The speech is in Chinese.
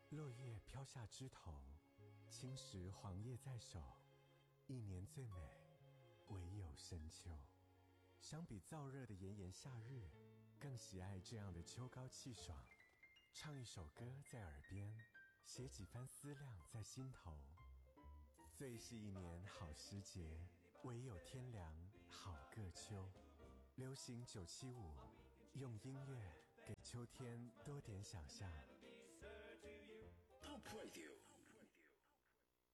落叶飘下枝头，青石黄叶在手。一年最美，唯有深秋。相比燥热的炎炎夏日，更喜爱这样的秋高气爽。唱一首歌在耳边，写几番思量在心头。最是一年好时节，唯有天凉好个秋。流行975，用音乐给秋天多点想象。 Pop Radio